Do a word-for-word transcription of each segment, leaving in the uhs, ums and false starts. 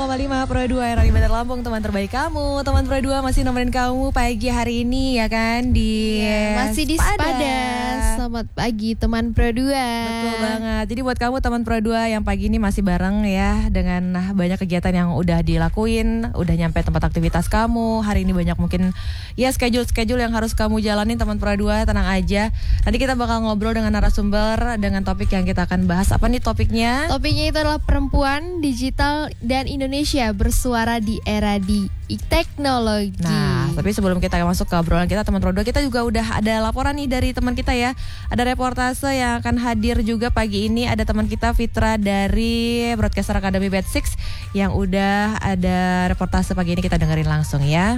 koma lima Pro dua R A Bandar Lampung, teman terbaik kamu. Teman Pro dua masih nemenin kamu pagi hari ini ya kan di ya, masih di Sepada. Selamat pagi teman Pro dua. Betul banget. Jadi buat kamu teman Pro dua yang pagi ini masih bareng ya, dengan banyak kegiatan yang udah dilakuin, udah nyampe tempat aktivitas kamu. Hari ini banyak mungkin ya schedule-schedule yang harus kamu jalanin teman Pro dua, tenang aja. Nanti kita bakal ngobrol dengan narasumber dengan topik yang kita akan bahas. Apa nih topiknya? Topiknya itu adalah perempuan, digital, dan Indonesia bersuara di era di teknologi. Nah, tapi sebelum kita masuk ke obrolan kita teman Pro dua, kita juga udah ada laporan nih dari teman kita ya. Ada reportase yang akan hadir juga pagi ini. Ada teman kita Fitra dari Broadcaster Academy Batch enam yang udah ada reportase pagi ini, kita dengerin langsung ya.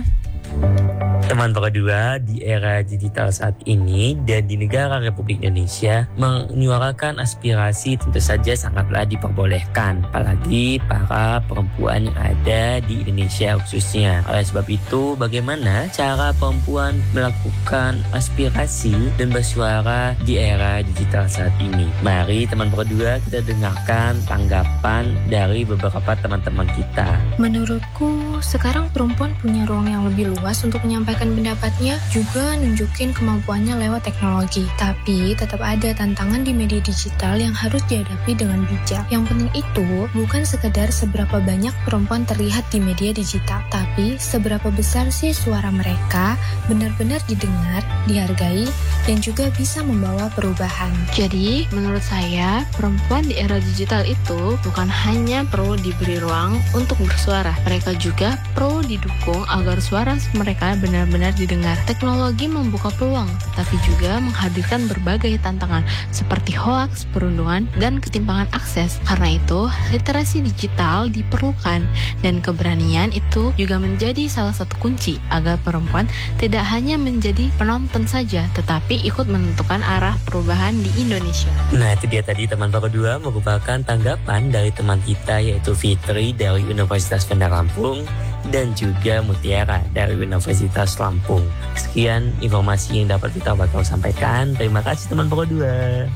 Teman Pro dua, di era digital saat ini dan di negara Republik Indonesia, menyuarakan aspirasi tentu saja sangatlah diperbolehkan, apalagi para perempuan yang ada di Indonesia khususnya. Oleh sebab itu, bagaimana cara perempuan melakukan aspirasi dan bersuara di era digital saat ini? Mari teman Pro dua, kita dengarkan tanggapan dari beberapa teman-teman kita. Menurutku, sekarang perempuan punya ruang yang lebih luas untuk menyampaikan pendapatnya, juga nunjukin kemampuannya lewat teknologi. Tapi tetap ada tantangan di media digital yang harus dihadapi dengan bijak. Yang penting itu bukan sekedar seberapa banyak perempuan terlihat di media digital, tapi seberapa besar sih suara mereka benar-benar didengar, dihargai, dan juga bisa membawa perubahan. Jadi, menurut saya, perempuan di era digital itu bukan hanya perlu diberi ruang untuk bersuara, mereka juga perlu didukung agar suara mereka benar-benar didengar. Teknologi membuka peluang, tapi juga menghadirkan berbagai tantangan seperti hoaks, perundungan, dan ketimpangan akses. Karena itu, literasi digital diperlukan, dan keberanian itu juga menjadi salah satu kunci agar perempuan tidak hanya menjadi penonton saja, tetapi ikut menentukan arah perubahan di Indonesia. Nah, itu dia tadi teman Pro dua merupakan tanggapan dari teman kita, yaitu Fitri dari Universitas Bandar Lampung dan juga Mutiara dari Universitas Lampung. Sekian informasi yang dapat kita bakal sampaikan. Terima kasih teman Pro dua.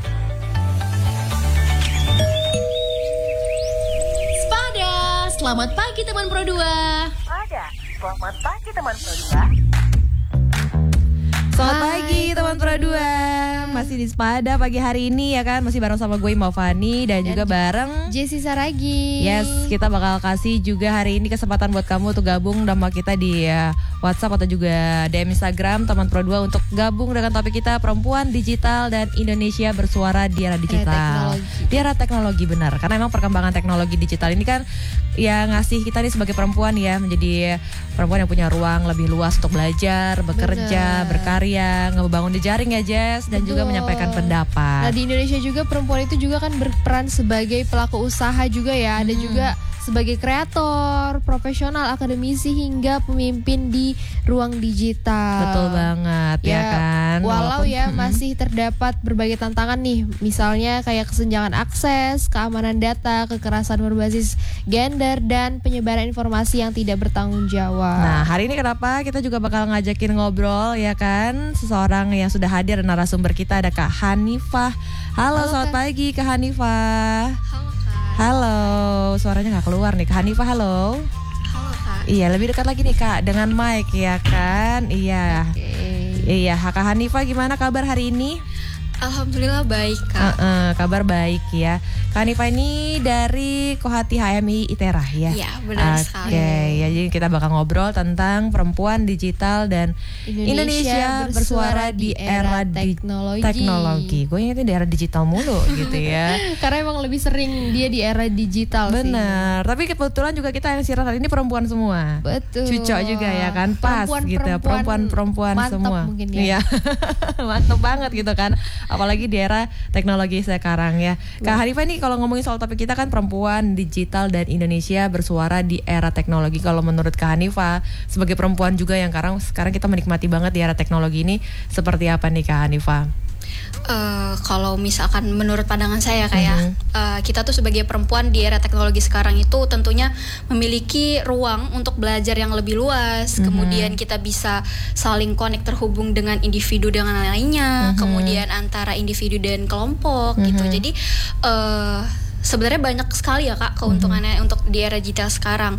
Sepada, selamat pagi teman Pro dua. Sepada, selamat pagi teman Pro dua. Selamat pagi teman Pro dua. Masih di Sepada pagi hari ini ya kan, masih bareng sama gue Maufani dan, dan juga bareng Jessi Saragi. Yes, kita bakal kasih juga hari ini kesempatan buat kamu untuk gabung sama kita di uh, WhatsApp atau juga D M Instagram teman Pro dua untuk gabung dengan topik kita perempuan, digital, dan Indonesia bersuara di era digital. Di era teknologi, benar. Karena emang perkembangan teknologi digital ini kan ya ngasih kita nih sebagai perempuan ya menjadi perempuan yang punya ruang lebih luas untuk belajar, bekerja, bener. berkarya, ngebangun di jaring ya Jess, dan Betul. juga menyampaikan pendapat. Nah, di Indonesia juga perempuan itu juga kan berperan sebagai pelaku usaha juga ya. Ada hmm. juga sebagai kreator, profesional, akademisi, hingga pemimpin di ruang digital. Betul banget ya, ya kan. Walau Walaupun, ya hmm. masih terdapat berbagai tantangan nih, misalnya kayak kesenjangan akses, keamanan data, kekerasan berbasis gender, dan penyebaran informasi yang tidak bertanggung jawab. Nah, hari ini kenapa kita juga bakal ngajakin ngobrol ya kan, seseorang yang sudah hadir, narasumber kita ada Kak Hanifah. Halo, Halo selamat Kak. pagi Kak Hanifah. Halo. Halo, suaranya nggak keluar nih Kak Hanifah, halo. Halo Kak. Iya, lebih dekat lagi nih Kak, dengan mic ya kan. Iya. Okay. Iya, Kak Hanifah gimana kabar hari ini? Alhamdulillah baik Kak. Uh, uh, kabar baik ya. Kak Hanifah ini dari Kohati H M I ITERA ya? Iya, benar okay. sekali. Oke, ya jadi kita bakal ngobrol tentang perempuan, digital, dan Indonesia, Indonesia bersuara di era teknologi. teknologi. Gue ingetnya di era digital mulu gitu ya. Karena emang lebih sering dia di era digital. Bener. Tapi kebetulan juga kita yang siaran hari ini perempuan semua. Betul. Cucok juga ya kan, pas perempuan, gitu. Perempuan-perempuan semua. Mantap mungkin ya. Mantap banget gitu kan. Apalagi di era teknologi sekarang ya. Kak Hanifah nih kalau ngomongin soal topik kita kan perempuan, digital, dan Indonesia bersuara di era teknologi. Kalau menurut Kak Hanifah sebagai perempuan juga yang sekarang sekarang kita menikmati banget di era teknologi ini, seperti apa nih Kak Hanifah? Uh, kalau misalkan menurut pandangan saya kayak mm-hmm. uh, kita tuh sebagai perempuan di era teknologi sekarang itu tentunya memiliki ruang untuk belajar yang lebih luas, mm-hmm. kemudian kita bisa saling connect, terhubung dengan individu dengan lainnya, mm-hmm. kemudian antara individu dan kelompok, mm-hmm. gitu. Jadi uh, sebenarnya banyak sekali ya Kak keuntungannya mm-hmm. untuk di era digital sekarang.